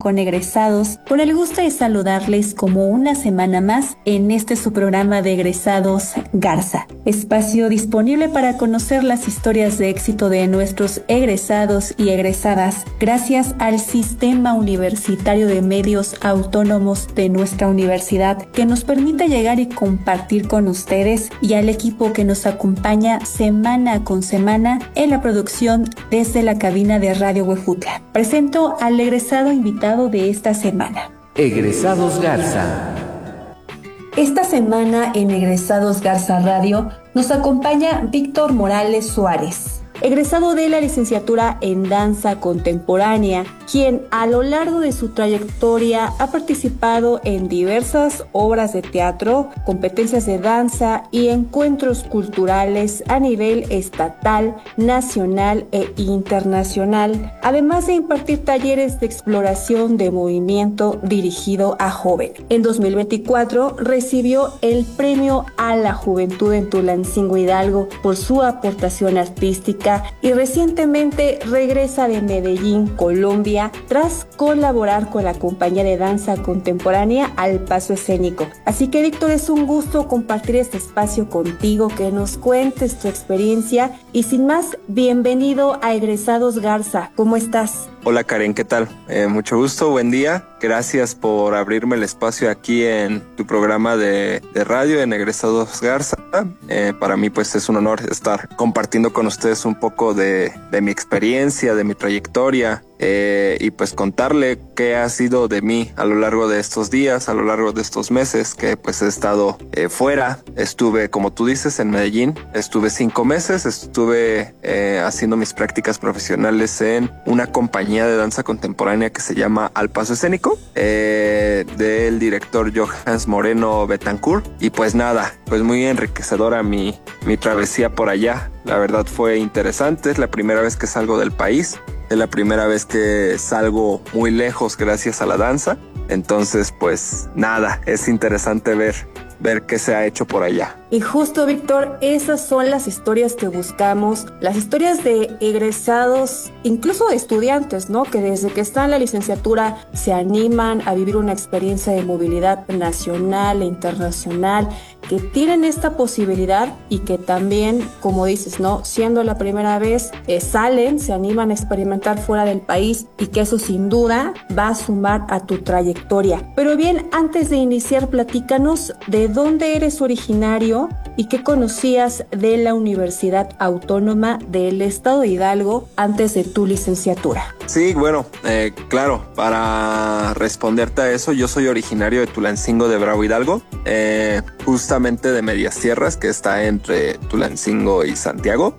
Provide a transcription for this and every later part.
con egresados, con el gusto de saludarles como una semana más en su programa de Egresados Garza, espacio disponible para conocer las historias de éxito de nuestros egresados y egresadas gracias al Sistema Universitario de Medios Autónomos de nuestra universidad, que nos permite llegar y compartir con ustedes, y al equipo que nos acompaña semana con semana en la producción desde la cabina de Radio Huejutla. Presento al egresado invitado de esta semana. Egresados Garza. Esta semana en Egresados Garza Radio nos acompaña Víctor Morales Suárez, egresado de la licenciatura en Danza Contemporánea, quien a lo largo de su trayectoria ha participado en diversas obras de teatro, competencias de danza y encuentros culturales a nivel estatal, nacional e internacional, además de impartir talleres de exploración de movimiento dirigido a jóvenes. En 2024 recibió el Premio a la Juventud en Tulancingo Hidalgo por su aportación artística y recientemente regresa de Medellín, Colombia, tras colaborar con la compañía de danza contemporánea Al Paso Escénico. Así que, Víctor, es un gusto compartir este espacio contigo, que nos cuentes tu experiencia y sin más, bienvenido a Egresados Garza. ¿Cómo estás? Hola Karen, ¿qué tal? Mucho gusto, buen día. Gracias por abrirme el espacio aquí en tu programa de radio en Egresados Garza. Para mí pues es un honor estar compartiendo con ustedes un poco de mi experiencia, de mi trayectoria, y pues contarle qué ha sido de mí a lo largo de estos días, a lo largo de estos meses que pues he estado fuera. Estuve, como tú dices, en Medellín, estuve 5 meses, estuve haciendo mis prácticas profesionales en una compañía de danza contemporánea que se llama Al Paso Escénico, del director Johans Moreno Betancourt, y pues nada, pues muy enriquecedora mi travesía por allá. La verdad fue interesante, es la primera vez que salgo del país, es la primera vez que salgo muy lejos gracias a la danza, entonces pues nada, es interesante ver qué se ha hecho por allá. Y justo, Víctor, esas son las historias que buscamos, las historias de egresados, incluso de estudiantes, ¿no? Que desde que están en la licenciatura se animan a vivir una experiencia de movilidad nacional e internacional, que tienen esta posibilidad y que también, como dices, ¿no? Siendo la primera vez, salen, se animan a experimentar fuera del país, y que eso sin duda va a sumar a tu trayectoria. Pero bien, antes de iniciar, platícanos de dónde eres originario y qué conocías de la Universidad Autónoma del Estado de Hidalgo antes de tu licenciatura. Sí, bueno, claro, para responderte a eso, yo soy originario de Tulancingo de Bravo, Hidalgo, justamente de Medias Tierras, que está entre Tulancingo y Santiago.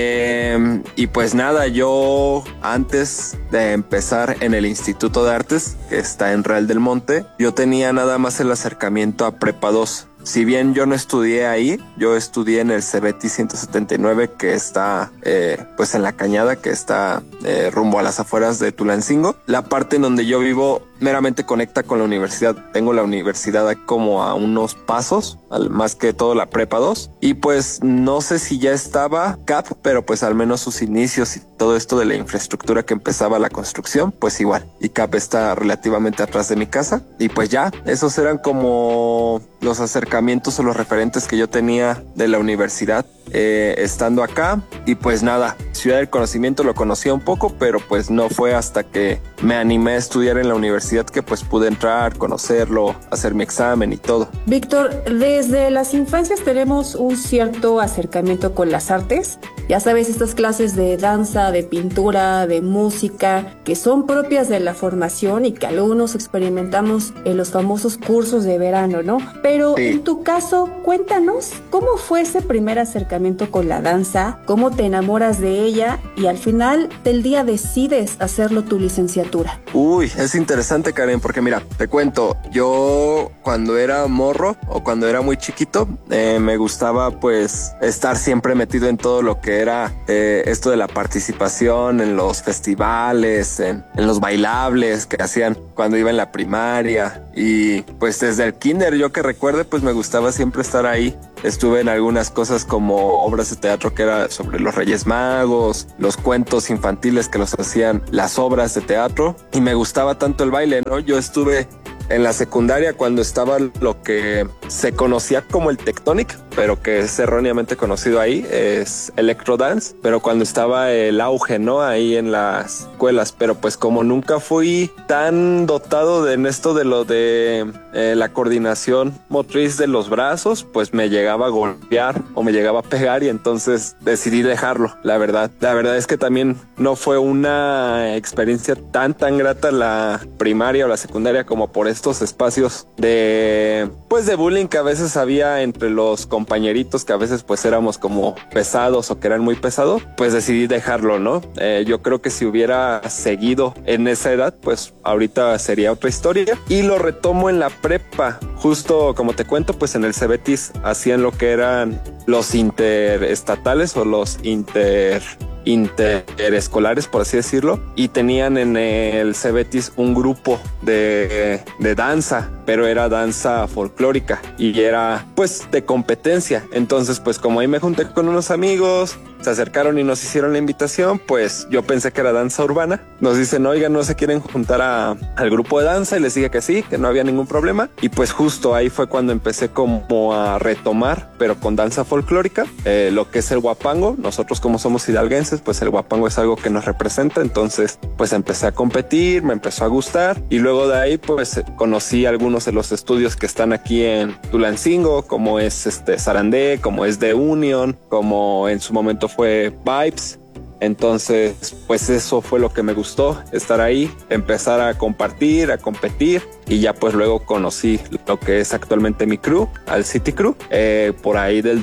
Y pues nada, yo antes de empezar en el Instituto de Artes, que está en Real del Monte, yo tenía nada más el acercamiento a Prepa 2. Si bien yo no estudié ahí, yo estudié en el CEBETI 179, que está pues en La Cañada, que está rumbo a las afueras de Tulancingo. La parte en donde yo vivo meramente conecta con la universidad. Tengo la universidad como a unos pasos, más que todo la Prepa 2. Y pues no sé si ya estaba CAP, pero pues al menos sus inicios y todo esto de la infraestructura que empezaba la construcción, pues igual. Y CAP está relativamente atrás de mi casa. Y pues ya, esos eran como los acercamientos o los referentes que yo tenía de la universidad estando acá. Y pues nada, Ciudad del Conocimiento lo conocía un poco, pero pues no fue hasta que me animé a estudiar en la universidad que pues pude entrar, conocerlo, hacer mi examen y todo. Víctor, desde las infancias tenemos un cierto acercamiento con las artes. Ya sabes, estas clases de danza, de pintura, de música, que son propias de la formación y que algunos experimentamos en los famosos cursos de verano, ¿no? Pero sí. En tu caso, cuéntanos, ¿cómo fue ese primer acercamiento con la danza? ¿Cómo te enamoras de ella? Y al final del día decides hacerlo tu licenciatura. Uy, es interesante, Karen, porque mira, te cuento, yo cuando era morro o cuando era muy chiquito, me gustaba pues estar siempre metido en todo lo que que era esto de la participación en los festivales, en los bailables que hacían cuando iba en la primaria. Y pues desde el kinder, yo que recuerde, pues me gustaba siempre estar ahí. Estuve en algunas cosas como obras de teatro que era sobre los Reyes Magos, los cuentos infantiles que los hacían las obras de teatro, y me gustaba tanto el baile, ¿no? Yo estuve en la secundaria cuando estaba lo que se conocía como el Tectonic, pero que es erróneamente conocido ahí, es Electro Dance, pero cuando estaba el auge, ¿no? Ahí en las escuelas, pero pues como nunca fui tan dotado en esto de lo de la coordinación motriz de los brazos, pues me llegaba a golpear o me llegaba a pegar, y entonces decidí dejarlo, la verdad. La verdad es que también no fue una experiencia tan grata la primaria o la secundaria como por estos espacios de bullying que a veces había entre los compañeritos, que a veces pues éramos como pesados o que eran muy pesados, pues decidí dejarlo, ¿no? Yo creo que si hubiera seguido en esa edad, pues ahorita sería otra historia. Y lo retomo en la prepa, justo como te cuento, pues en el Cebetis hacían lo que eran los interestatales o los interescolares, por así decirlo, y tenían en el Cebetis un grupo de danza, pero era danza folclórica y era pues de competencia. Entonces pues como ahí me junté con unos amigos, se acercaron y nos hicieron la invitación, pues yo pensé que era danza urbana. Nos dicen, oigan, ¿no se quieren juntar al grupo de danza? Y les dije que sí, que no había ningún problema. Y pues justo ahí fue cuando empecé como a retomar, pero con danza folclórica, lo que es el huapango. Nosotros como somos hidalguenses, pues el huapango es algo que nos representa. Entonces pues empecé a competir, me empezó a gustar, y luego de ahí pues conocí algunos de los estudios que están aquí en Tulancingo, como es Sarandé, como es The Union, como en su momento fue Vibes. Entonces pues eso fue lo que me gustó, estar ahí, empezar a compartir, a competir, y ya pues luego conocí lo que es actualmente mi crew, al City Crew. Por ahí del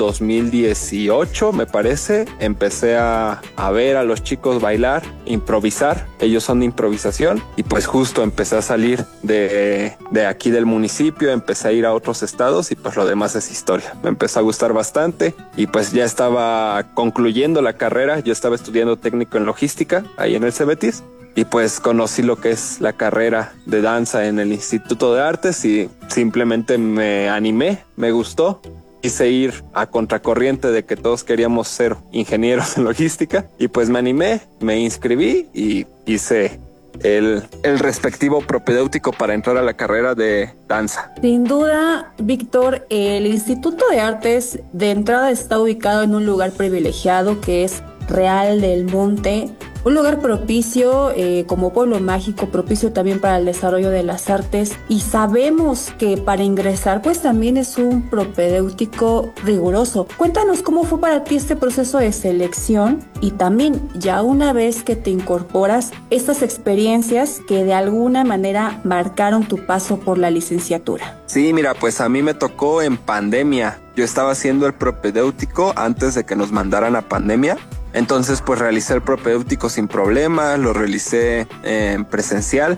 2018 me parece, empecé a ver a los chicos bailar, improvisar. Ellos son de improvisación, y pues justo empecé a salir de aquí del municipio, empecé a ir a otros estados, y pues lo demás es historia. Me empezó a gustar bastante, y pues ya estaba concluyendo la carrera. Yo estaba estudiando técnico en logística ahí en el Cebetis, y pues conocí lo que es la carrera de danza en el Instituto de Artes, y simplemente me animé, me gustó. Quise ir a contracorriente de que todos queríamos ser ingenieros en logística, y pues me animé, me inscribí y hice el respectivo propedéutico para entrar a la carrera de danza. Sin duda, Víctor, el Instituto de Artes de entrada está ubicado en un lugar privilegiado que es Real del Monte, un lugar propicio como pueblo mágico, propicio también para el desarrollo de las artes, y sabemos que para ingresar pues también es un propedéutico riguroso. Cuéntanos cómo fue para ti este proceso de selección, y también ya una vez que te incorporas, estas experiencias que de alguna manera marcaron tu paso por la licenciatura. Sí, mira, pues a mí me tocó en pandemia. Yo estaba haciendo el propedéutico antes de que nos mandaran a pandemia. Entonces pues realicé el propedéutico sin problema, lo realicé en presencial.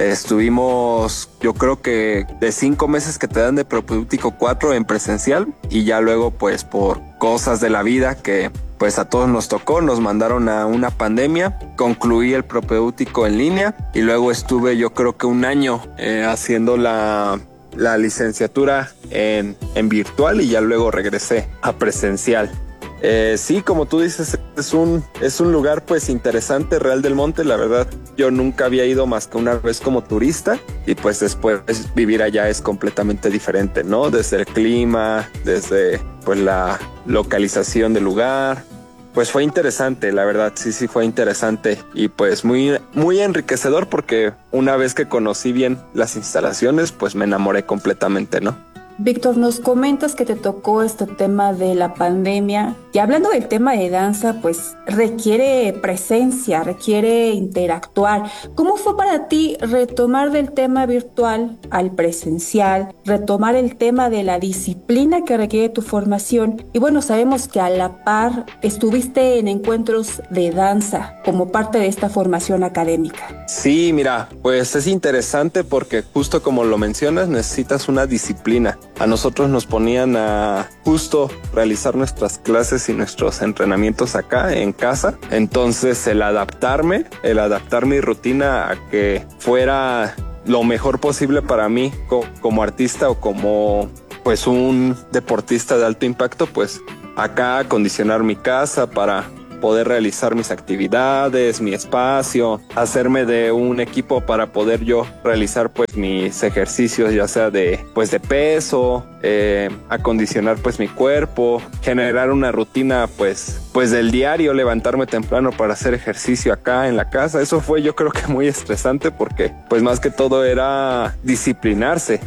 Estuvimos, yo creo que de 5 meses que te dan de propedéutico, 4 en presencial, y ya luego pues por cosas de la vida que pues a todos nos tocó, nos mandaron a una pandemia. Concluí el propedéutico en línea, y luego estuve yo creo que 1 año haciendo la licenciatura en virtual, y ya luego regresé a presencial. Sí, como tú dices, es un lugar pues interesante, Real del Monte. La verdad, yo nunca había ido más que una vez como turista, y pues después vivir allá es completamente diferente, ¿no? Desde el clima, desde pues la localización del lugar. Pues fue interesante, la verdad, sí fue interesante, y pues muy enriquecedor, porque una vez que conocí bien las instalaciones, pues me enamoré completamente, ¿no? Víctor, nos comentas que te tocó este tema de la pandemia, y hablando del tema de danza, pues requiere presencia, requiere interactuar. ¿Cómo fue para ti retomar del tema virtual al presencial, retomar el tema de la disciplina que requiere tu formación? Y bueno, sabemos que a la par estuviste en encuentros de danza como parte de esta formación académica. Sí, mira, pues es interesante porque justo como lo mencionas, necesitas una disciplina. a nosotros nos ponían a justo realizar nuestras clases y nuestros entrenamientos acá en casa. Entonces el adaptar mi rutina a que fuera lo mejor posible para mí como artista o como pues un deportista de alto impacto, pues acá acondicionar mi casa para poder realizar mis actividades, mi espacio, hacerme de un equipo para poder yo realizar pues mis ejercicios, ya sea de peso, acondicionar pues mi cuerpo, generar una rutina pues del diario, levantarme temprano para hacer ejercicio acá en la casa. Eso fue, yo creo que muy estresante, porque pues más que todo era disciplinarse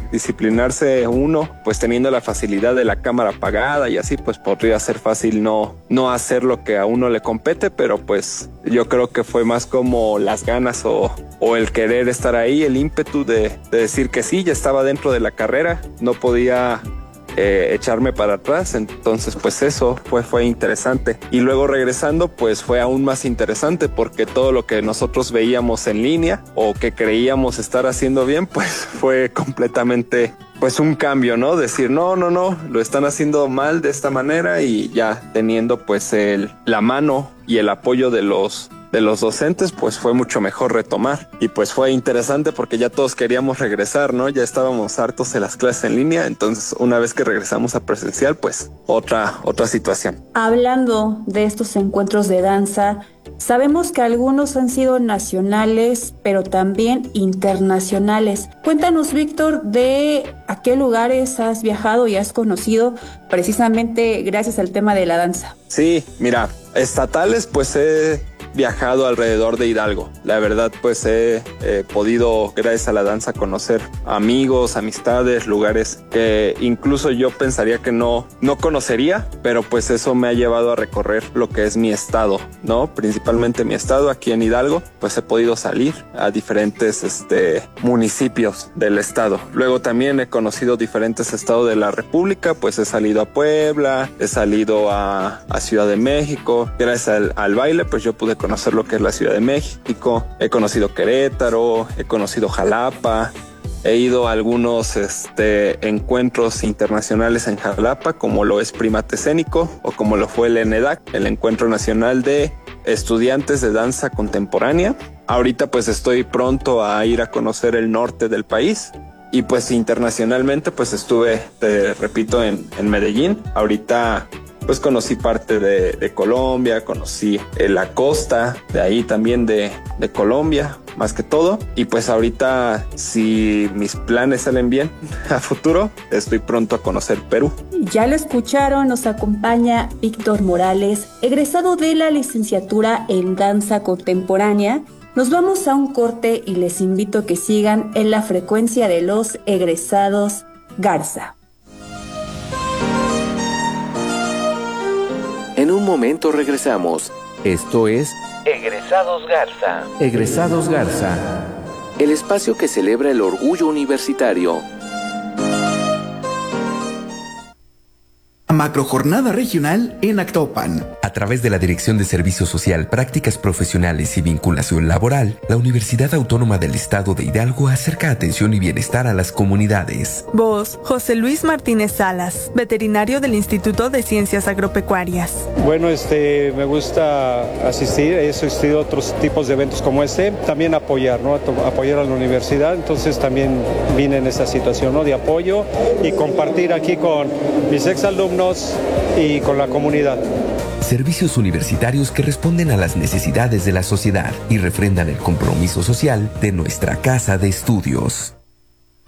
uno, pues teniendo la facilidad de la cámara apagada y así pues podría ser fácil no hacer lo que a uno le compete, pero pues yo creo que fue más como las ganas o el querer estar ahí, el ímpetu de decir que sí, ya estaba dentro de la carrera, no podía echarme para atrás. Entonces pues eso fue interesante, y luego regresando pues fue aún más interesante, porque todo lo que nosotros veíamos en línea o que creíamos estar haciendo bien pues fue completamente pues un cambio, ¿no? Decir no, lo están haciendo mal de esta manera, y ya teniendo pues la mano y el apoyo de los docentes, pues fue mucho mejor retomar. Y pues fue interesante porque ya todos queríamos regresar, ¿no? Ya estábamos hartos de las clases en línea. Entonces, una vez que regresamos a presencial, pues otra situación. Hablando de estos encuentros de danza, sabemos que algunos han sido nacionales, pero también internacionales. Cuéntanos, Víctor, de a qué lugares has viajado y has conocido precisamente gracias al tema de la danza. Sí, mira, estatales pues he viajado alrededor de Hidalgo. La verdad pues he podido, gracias a la danza, conocer amigos, amistades, lugares que incluso yo pensaría que no conocería, pero pues eso me ha llevado a recorrer lo que es mi estado, ¿no? Principalmente mi estado, aquí en Hidalgo, pues he podido salir a diferentes municipios del estado. Luego también he conocido diferentes estados de la República, pues he salido a Puebla, he salido a Ciudad de México. Gracias al baile pues yo pude conocer lo que es la Ciudad de México, he conocido Querétaro, he conocido Jalapa, he ido a algunos encuentros internacionales en Jalapa, como lo es Primate Escénico o como lo fue el ENEDAC, el Encuentro Nacional de Estudiantes de Danza Contemporánea. Ahorita pues estoy pronto a ir a conocer el norte del país. Y pues internacionalmente pues estuve, te repito, en Medellín. Ahorita pues conocí parte de Colombia, conocí la costa de ahí también de Colombia, más que todo. Y pues ahorita, si mis planes salen bien a futuro, estoy pronto a conocer Perú. Ya lo escucharon, nos acompaña Víctor Morales, egresado de la licenciatura en Danza Contemporánea. Nos vamos a un corte y les invito a que sigan en la frecuencia de los egresados Garza. En un momento regresamos. Esto es Egresados Garza. Egresados Garza, el espacio que celebra el orgullo universitario. Macrojornada regional en Actopan. A través de la Dirección de Servicio Social, Prácticas Profesionales y Vinculación Laboral, la Universidad Autónoma del Estado de Hidalgo acerca atención y bienestar a las comunidades. Voz, José Luis Martínez Salas, veterinario del Instituto de Ciencias Agropecuarias. Bueno, me gusta asistir, he asistido a otros tipos de eventos como también apoyar, ¿no? Apoyar a la universidad, entonces también vine en esta situación, ¿no? De apoyo y compartir aquí con mis exalumnos y con la comunidad. Servicios universitarios que responden a las necesidades de la sociedad y refrendan el compromiso social de nuestra casa de estudios.